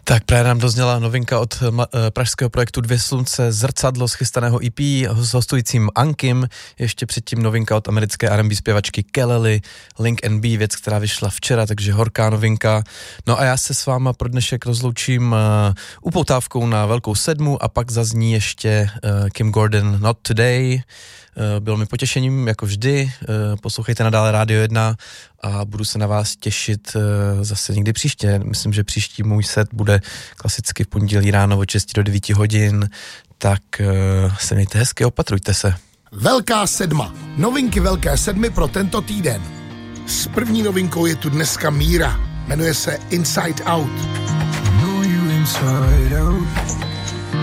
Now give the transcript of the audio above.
Tak právě nám dozněla novinka od pražského projektu Dvě slunce, Zrcadlo z chystaného EP s hostujícím Ankim, ještě předtím novinka od americké R&B zpěvačky Kelly, Link & B, věc, která vyšla včera, takže horká novinka. No a já se s váma pro dnešek rozloučím upoutávkou na Velkou sedmu a pak zazní ještě Kim Gordon Not Today. Bylo mi potěšením, jako vždy, poslouchejte nadále Rádio 1 a budu se na vás těšit zase někdy příště. Myslím, že příští můj set bude klasicky v pondělí ráno od 6 do 9 hodin, tak se mějte hezky, opatrujte se. Velká sedma. Novinky Velké sedmy pro tento týden. S první novinkou je tu dneska Míra. Jmenuje se Inside Out. Know you inside out.